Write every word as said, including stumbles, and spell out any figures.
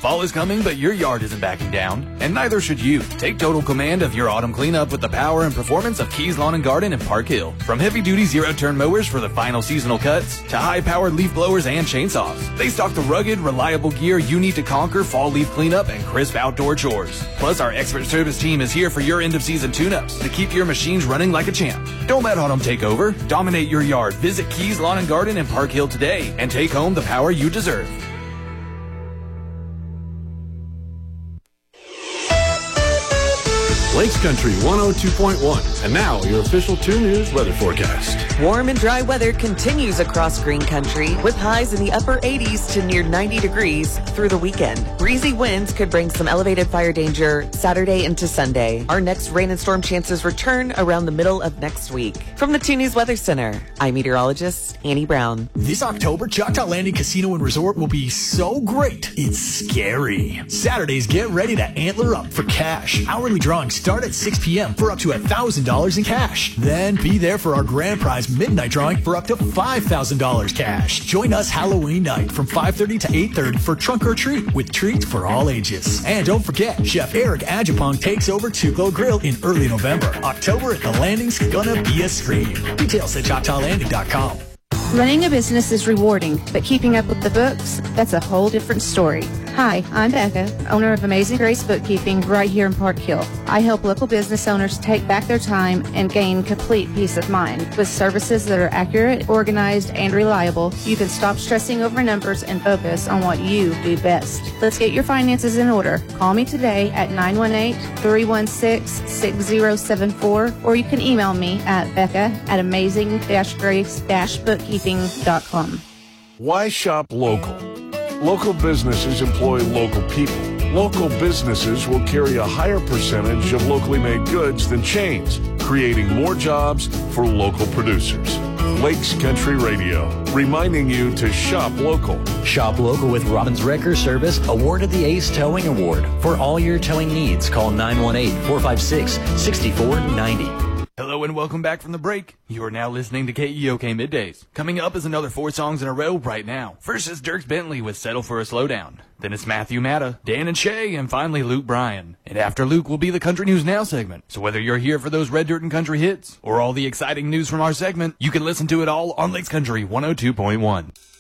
Fall is coming, but your yard isn't backing down, and neither should you. Take total command of your autumn cleanup with the power and performance of Keys Lawn and Garden in Park Hill. From heavy-duty zero-turn mowers for the final seasonal cuts to high-powered leaf blowers and chainsaws, they stock the rugged, reliable gear you need to conquer fall leaf cleanup and crisp outdoor chores. Plus, our expert service team is here for your end-of-season tune-ups to keep your machines running like a champ. Don't let autumn take over. Dominate your yard. Visit Keys Lawn and Garden in Park Hill today and take home the power you deserve. Lakes Country one oh two point one. And now, your official two News weather forecast. Warm and dry weather continues across Green Country with highs in the upper eighties to near ninety degrees through the weekend. Breezy winds could bring some elevated fire danger Saturday into Sunday. Our next rain and storm chances return around the middle of next week. From the two News Weather Center, I'm meteorologist Annie Brown. This October, Choctaw Landing Casino and Resort will be so great, it's scary. Saturdays, get ready to antler up for cash. Hourly drawings start at six p.m. for up to one thousand dollars in cash. Then be there for our grand prize midnight drawing for up to five thousand dollars cash. Join us Halloween night from five thirty to eight thirty for Trunk or Treat with treats for all ages. And don't forget, Chef Eric Adjupong takes over Tuglo Grill in early November. October at the Landing's gonna be a scream. Details at choctaw landing dot com. Running a business is rewarding, but keeping up with the books, that's a whole different story. Hi, I'm Becca, owner of Amazing Grace Bookkeeping right here in Park Hill. I help local business owners take back their time and gain complete peace of mind. With services that are accurate, organized, and reliable, you can stop stressing over numbers and focus on what you do best. Let's get your finances in order. Call me today at nine one eight, three one six, six zero seven four, or you can email me at becca at amazing grace bookkeeping dot com. Why shop local? Local businesses employ local people. Local businesses will carry a higher percentage of locally made goods than chains, creating more jobs for local producers. Lakes Country Radio, reminding you to shop local. Shop local with Robbins Wrecker Service, awarded the Ace Towing Award. For all your towing needs, call nine one eight, four five six, six four nine zero. Hello and welcome back from the break. You are now listening to K E O K Middays. Coming up is another four songs in a row right now. First is Dierks Bentley with Settle for a Slowdown. Then it's Matthew Matta, Dan and Shay, and finally Luke Bryan. And after Luke will be the Country News Now segment. So whether you're here for those red dirt and country hits, or all the exciting news from our segment, you can listen to it all on Lakes Country one oh two point one.